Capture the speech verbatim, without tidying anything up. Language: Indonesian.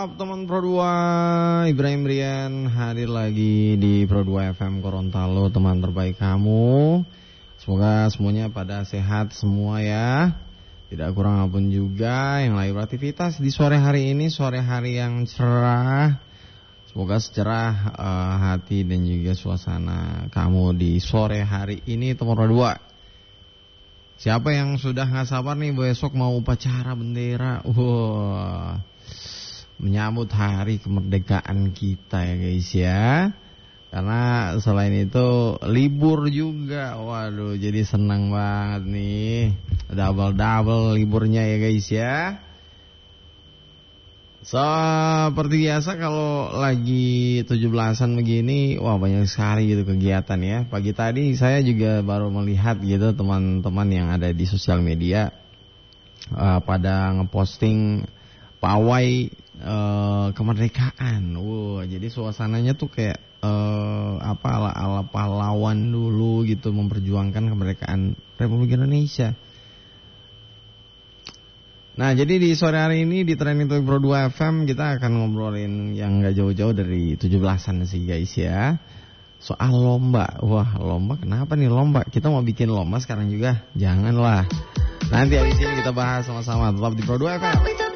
Teman Pro dua, Ibrahim Rian hadir lagi di Pro dua F M Gorontalo, teman terbaik kamu. Semoga semuanya pada sehat semua ya. Tidak kurang apapun juga yang lagi beraktivitas di sore hari ini, sore hari yang cerah. Semoga secerah uh, hati dan juga suasana kamu di sore hari ini, teman Pro dua. Siapa yang sudah gak sabar nih besok mau upacara bendera? Wah, menyambut hari kemerdekaan kita ya guys ya. Karena selain itu libur juga. Waduh, jadi senang banget nih. Double-double liburnya ya guys ya. Seperti biasa kalau lagi tujuh belasan begini, wah banyak sekali gitu kegiatan ya. Pagi tadi saya juga baru melihat gitu teman-teman yang ada di sosial media uh, pada ngeposting pawai Uh, kemerdekaan. Wow, jadi suasananya tuh kayak uh, apa ala ala pahlawan dulu gitu, memperjuangkan kemerdekaan Republik Indonesia. Nah, jadi di sore hari ini di Trending Topic Pro dua F M kita akan ngobrolin yang gak jauh-jauh dari tujuh belasan sih guys ya. Soal lomba. Wah, lomba kenapa nih lomba? Kita mau bikin lomba sekarang juga? Janganlah. Nanti habis ini kita bahas sama-sama, tetap di Pro dua F M.